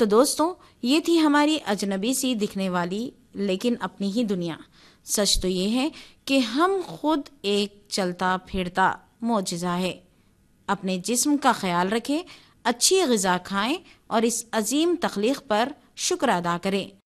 तो दोस्तों, ये थी हमारी अजनबी सी दिखने वाली लेकिन अपनी ही दुनिया। सच तो ये है कि हम खुद एक चलता फिरता मोजिज़ा है। अपने जिस्म का ख्याल रखें, अच्छी ग़िज़ा खाएं और इस अजीम तख्लीक़ पर शुक्र अदा करें।